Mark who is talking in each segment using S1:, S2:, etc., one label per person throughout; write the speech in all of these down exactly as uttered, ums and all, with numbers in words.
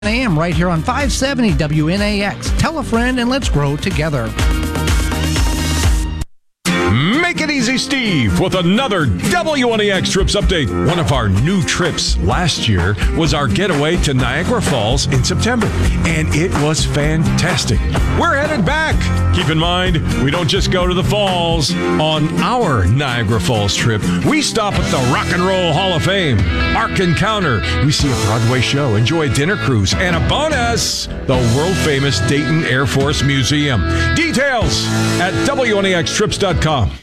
S1: a m right here on five seventy W N A X. Tell a friend and let's grow together.
S2: Make it easy, Steve, with another W N A X Trips update. One of our new trips last year was our getaway to Niagara Falls in September, and it was fantastic. We're headed back. Keep in mind, we don't just go to the falls. On our Niagara Falls trip, we stop at the Rock and Roll Hall of Fame, Ark Encounter. We see a Broadway show, enjoy a dinner cruise, and a bonus, the world-famous Dayton Air Force Museum. Details at W N A X trips dot com.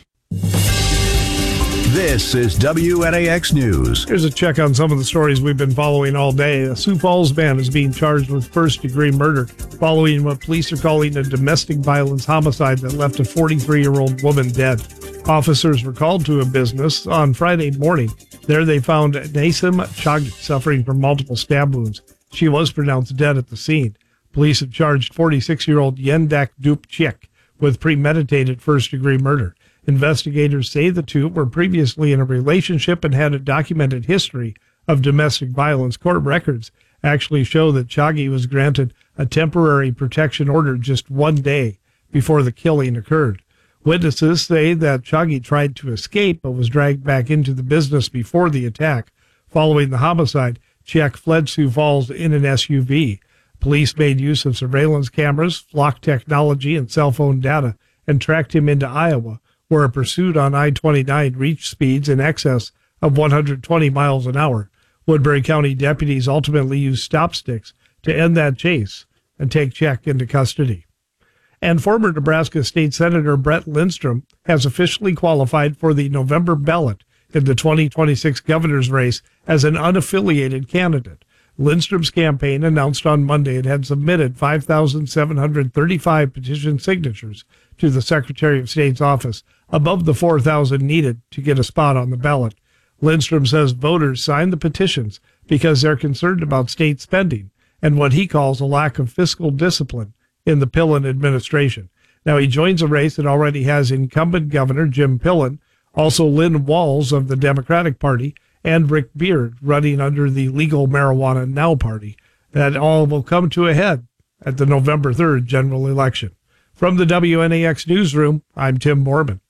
S3: This is W N A X News.
S4: Here's a check on some of the stories we've been following all day. A Sioux Falls man is being charged with first-degree murder following what police are calling a domestic violence homicide that left a forty-three-year-old woman dead. Officers were called to a business on Friday morning. There they found Nasim Chagi suffering from multiple stab wounds. She was pronounced dead at the scene. Police have charged forty-six-year-old Yendak Dupchik with premeditated first-degree murder. Investigators say the two were previously in a relationship and had a documented history of domestic violence. Court records actually show that Chagi was granted a temporary protection order just one day before the killing occurred. Witnesses say that Chagi tried to escape but was dragged back into the business before the attack. Following the homicide, Chiek fled Sioux Falls in an S U V. Police made use of surveillance cameras, flock technology, and cell phone data and tracked him into Iowa, where a pursuit on I twenty-nine reached speeds in excess of one hundred twenty miles an hour. Woodbury County deputies ultimately used stop sticks to end that chase and take Chiek into custody. And former Nebraska State Senator Brett Lindstrom has officially qualified for the November ballot in the twenty twenty-six governor's race as an unaffiliated candidate. Lindstrom's campaign announced on Monday it had submitted five thousand seven hundred thirty-five petition signatures to the Secretary of State's office, above the four thousand needed to get a spot on the ballot. Lindstrom says voters signed the petitions because they're concerned about state spending and what he calls a lack of fiscal discipline in the Pillen administration. Now, he joins a race that already has incumbent Governor Jim Pillen, also Lynn Walls of the Democratic Party, and Rick Beard running under the Legal Marijuana Now Party. That all will come to a head at the November third general election. From the W N A X newsroom, I'm Tim Mormon.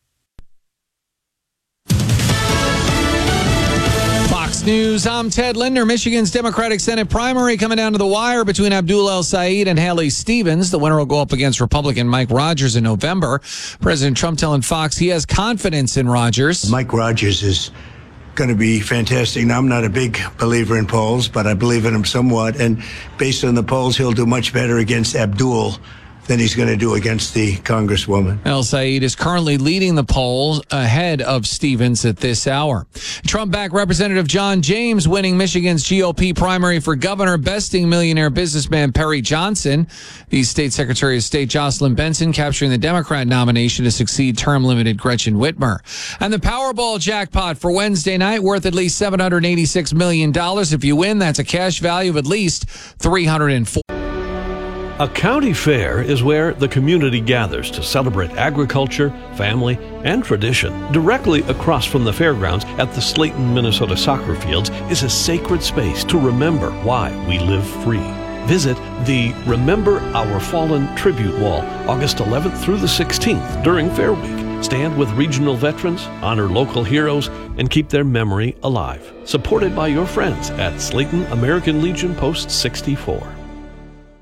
S5: Fox News, I'm Ted Linder. Michigan's Democratic Senate primary coming down to the wire between Abdul El-Sayed and Haley Stevens. The winner will go up against Republican Mike Rogers in November. President Trump telling Fox he has confidence in Rogers.
S6: Mike Rogers is going to be fantastic. Now, I'm not a big believer in polls, but I believe in him somewhat. And based on the polls, he'll do much better against Abdul than he's going to do against the Congresswoman.
S5: El-Sayed is currently leading the polls ahead of Stevens at this hour. Trump-backed Representative John James winning Michigan's G O P primary for governor, besting millionaire businessman Perry Johnson. The state secretary of state Jocelyn Benson capturing the Democrat nomination to succeed term-limited Gretchen Whitmer. And the Powerball jackpot for Wednesday night worth at least seven hundred eighty-six million dollars. If you win, that's a cash value of at least three hundred four.
S7: A county fair is where the community gathers to celebrate agriculture, family, and tradition. Directly across from the fairgrounds at the Slayton, Minnesota soccer fields is a sacred space to remember why we live free. Visit the Remember Our Fallen Tribute Wall August eleventh through the sixteenth during Fair Week. Stand with regional veterans, honor local heroes, and keep their memory alive. Supported by your friends at Slayton American Legion Post sixty-four.